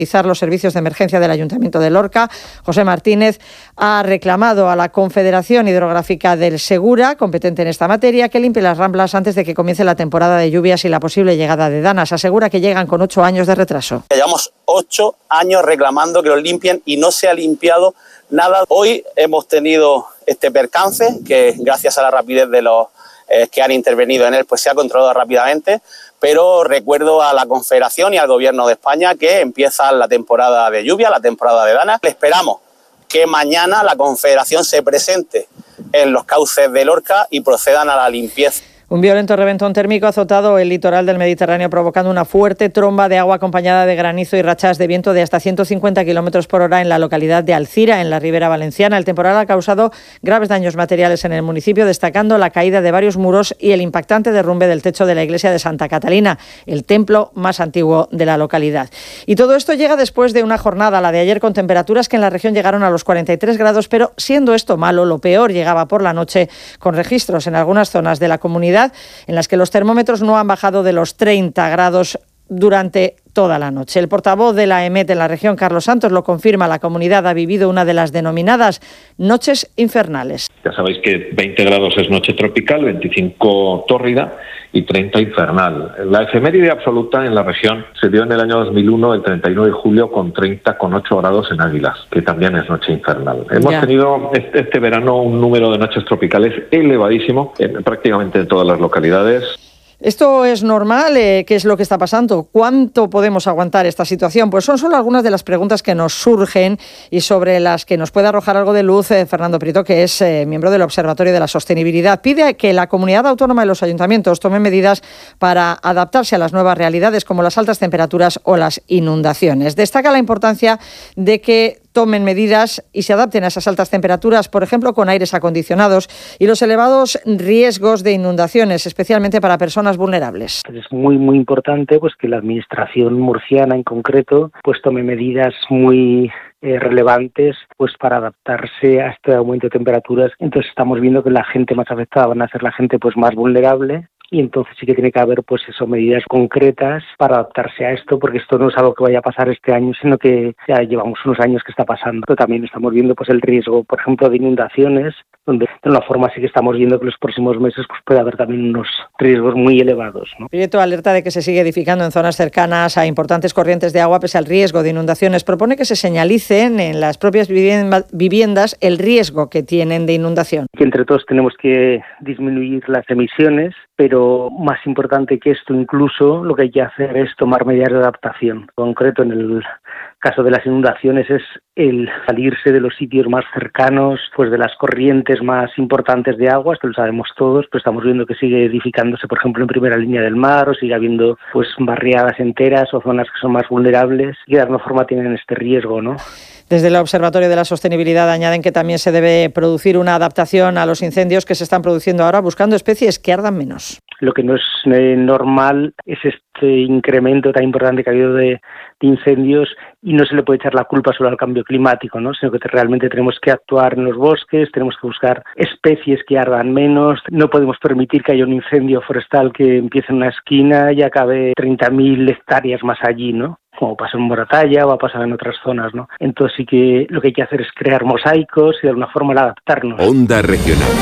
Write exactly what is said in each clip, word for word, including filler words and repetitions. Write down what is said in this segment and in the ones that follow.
los servicios de emergencia del Ayuntamiento de Lorca. José Martínez ha reclamado a la Confederación Hidrográfica del Segura, competente en esta materia, que limpie las ramblas antes de que comience la temporada de lluvias y la posible llegada de danas. Asegura que llegan con ocho años de retraso. Llevamos ocho años reclamando que los limpien y no se ha limpiado nada. Hoy hemos tenido este percance que gracias a la rapidez de los eh, que han intervenido en él pues se ha controlado rápidamente, pero recuerdo a la Confederación y al Gobierno de España que empieza la temporada de lluvia, la temporada de danas. Esperamos que mañana la Confederación se presente en los cauces de Lorca y procedan a la limpieza. Un violento reventón térmico ha azotado el litoral del Mediterráneo, provocando una fuerte tromba de agua acompañada de granizo y rachas de viento de hasta ciento cincuenta kilómetros por hora en la localidad de Alcira, en la Ribera Valenciana. El temporal ha causado graves daños materiales en el municipio, destacando la caída de varios muros y el impactante derrumbe del techo de la iglesia de Santa Catalina, el templo más antiguo de la localidad. Y todo esto llega después de una jornada, la de ayer, con temperaturas que en la región llegaron a los cuarenta y tres grados, pero siendo esto malo, lo peor llegaba por la noche, con registros en algunas zonas de la comunidad en las que los termómetros no han bajado de los treinta grados durante toda la noche. El portavoz de la EMET en la región, Carlos Santos, lo confirma. La comunidad ha vivido una de las denominadas noches infernales. Ya sabéis que veinte grados es noche tropical, veinticinco tórrida y treinta infernal. La efeméride absoluta en la región se dio en el año dos mil uno, el treinta y nueve de julio, con treinta coma ocho grados en Águilas, que también es noche infernal. Hemos ya. tenido este, este verano un número de noches tropicales elevadísimo en prácticamente todas las localidades. ¿Esto es normal? Eh, ¿Qué es lo que está pasando? ¿Cuánto podemos aguantar esta situación? Pues son solo algunas de las preguntas que nos surgen y sobre las que nos puede arrojar algo de luz eh, Fernando Prieto, que es eh, miembro del Observatorio de la Sostenibilidad. Pide que la comunidad autónoma y los ayuntamientos tomen medidas para adaptarse a las nuevas realidades, como las altas temperaturas o las inundaciones. Destaca la importancia de que tomen medidas y se adapten a esas altas temperaturas, por ejemplo, con aires acondicionados, y los elevados riesgos de inundaciones, especialmente para personas vulnerables. Es muy, muy importante pues que la administración murciana en concreto pues tome medidas muy eh, relevantes pues para adaptarse a este aumento de temperaturas. Entonces estamos viendo que la gente más afectada van a ser la gente pues más vulnerable. Y entonces sí que tiene que haber pues eso, medidas concretas para adaptarse a esto, porque esto no es algo que vaya a pasar este año, sino que ya llevamos unos años que está pasando. Pero también estamos viendo pues el riesgo, por ejemplo, de inundaciones, donde de una forma sí que estamos viendo que los próximos meses pues puede haber también unos riesgos muy elevados, ¿no? Prieto alerta de que se sigue edificando en zonas cercanas a importantes corrientes de agua pese al riesgo de inundaciones. Propone que se señalicen en las propias viviendas el riesgo que tienen de inundación. Que entre todos tenemos que disminuir las emisiones, pero más importante que esto incluso lo que hay que hacer es tomar medidas de adaptación. En concreto, en el caso de las inundaciones es el salirse de los sitios más cercanos, pues de las corrientes más importantes de agua, esto lo sabemos todos, pero estamos viendo que sigue edificándose, por ejemplo, en primera línea del mar, o sigue habiendo pues barriadas enteras o zonas que son más vulnerables y de alguna forma tienen este riesgo, ¿no? Desde el Observatorio de la Sostenibilidad añaden que también se debe producir una adaptación a los incendios que se están produciendo ahora, buscando especies que ardan menos. Lo que no es eh, normal es este incremento tan importante que ha habido de, de incendios, y no se le puede echar la culpa solo al cambio climático, ¿no? Sino que realmente tenemos que actuar en los bosques, tenemos que buscar especies que ardan menos, no podemos permitir que haya un incendio forestal que empiece en una esquina y acabe treinta mil hectáreas más allí, ¿no? Como pasa en Moratalla o ha pasado en otras zonas, ¿no? Entonces sí que lo que hay que hacer es crear mosaicos y de alguna forma adaptarnos. Onda Regional.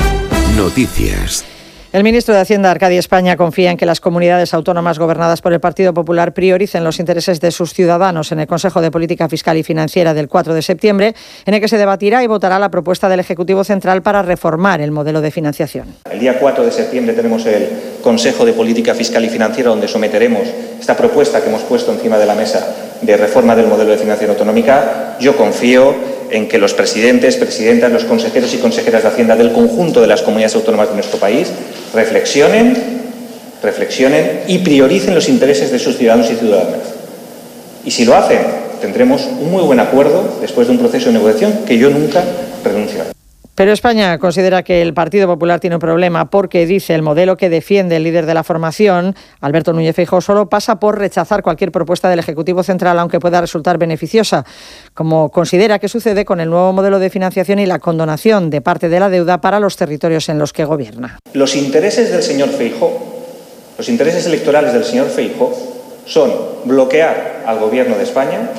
Noticias. El ministro de Hacienda, Arcadio España, confía en que las comunidades autónomas gobernadas por el Partido Popular prioricen los intereses de sus ciudadanos en el Consejo de Política Fiscal y Financiera del cuatro de septiembre, en el que se debatirá y votará la propuesta del Ejecutivo Central para reformar el modelo de financiación. El día cuatro de septiembre tenemos el Consejo de Política Fiscal y Financiera, donde someteremos esta propuesta que hemos puesto encima de la mesa de reforma del modelo de financiación autonómica. Yo confío en que los presidentes, presidentas, los consejeros y consejeras de Hacienda del conjunto de las comunidades autónomas de nuestro país reflexionen, reflexionen y prioricen los intereses de sus ciudadanos y ciudadanas. Y si lo hacen, tendremos un muy buen acuerdo después de un proceso de negociación que yo nunca renunciaré. Pero España considera que el Partido Popular tiene un problema porque, dice, el modelo que defiende el líder de la formación, Alberto Núñez Feijóo, solo pasa por rechazar cualquier propuesta del Ejecutivo Central, aunque pueda resultar beneficiosa, como considera que sucede con el nuevo modelo de financiación y la condonación de parte de la deuda para los territorios en los que gobierna. Los intereses del señor Feijóo, los intereses electorales del señor Feijóo, son bloquear al Gobierno de España,